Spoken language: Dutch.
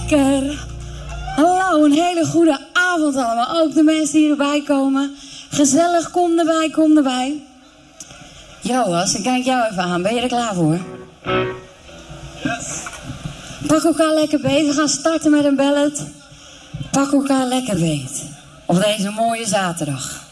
lekker. Hallo, een hele goede avond allemaal. Ook de mensen die erbij komen. Gezellig, kom erbij, kom erbij. Joas, ik kijk jou even aan. Ben je er klaar voor? Yes. Pak elkaar lekker beet. We gaan starten met een ballad. Pak elkaar lekker beet. Op deze mooie zaterdag.